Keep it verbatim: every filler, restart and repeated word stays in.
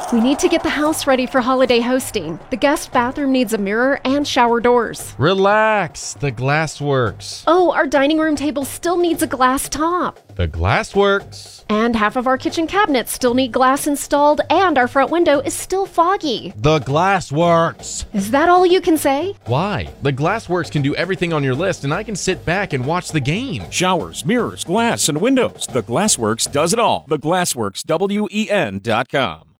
We need to get the house ready for holiday hosting. The guest bathroom needs a mirror and shower doors. Relax, the glass works. Oh, our dining room table still needs a glass top. The glass works. And half of our kitchen cabinets still need glass installed, and our front window is still foggy. The glass works. Is that all you can say? Why? The Glassworks can do everything on your list, and I can sit back and watch the game. Showers, mirrors, glass, and windows. The Glassworks does it all. The Glassworks, W E N dot com.